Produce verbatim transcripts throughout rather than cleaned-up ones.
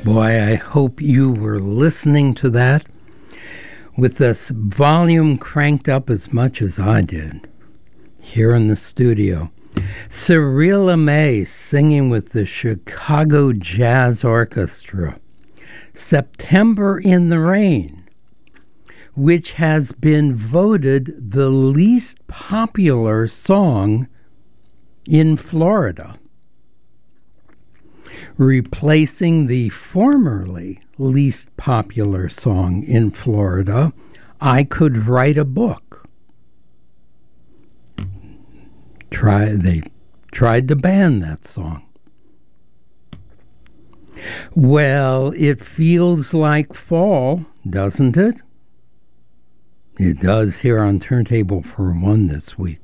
Boy, I hope you were listening to that with the volume cranked up as much as I did here in the studio. Cyrilla May singing with the Chicago Jazz Orchestra, September in the Rain, which has been voted the least popular song in Florida, replacing the formerly least popular song in Florida, I Could Write a Book. Try, they tried to ban that song. Well, it feels like fall, doesn't it? It does here on Turntable for One this week.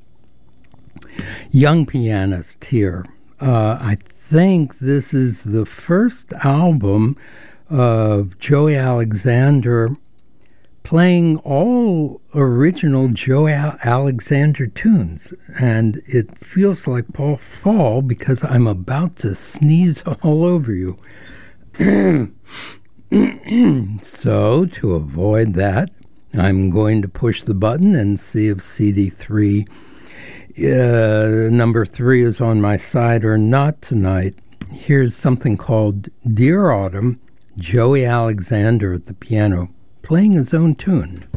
Young pianist here. Uh, I think this is the first album of Joey Alexander playing all original Joey Alexander tunes. And it feels like fall because I'm about to sneeze all over you. So, to avoid that, I'm going to push the button and see if C D three, uh, number three, is on my side or not tonight. Here's something called Dear Autumn, Joey Alexander at the piano, playing his own tune.